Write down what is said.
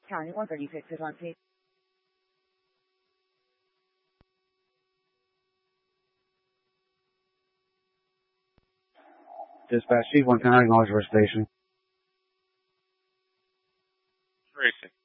County 136 is on scene. Dispatch Chief 110, acknowledge your station. Racing.